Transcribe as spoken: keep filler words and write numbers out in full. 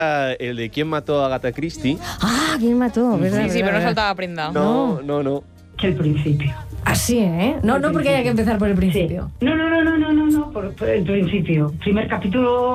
el de quién mató a Agatha Christie. Ah, ¿quién mató? Sí, ¿Verdad, sí, verdad, pero no verdad. saltaba prenda. No, no, no. Que el principio. Así, ¿eh? No, no porque haya que empezar por el principio. No, no, no, no, no, no, no, por, por el principio. Primer capítulo.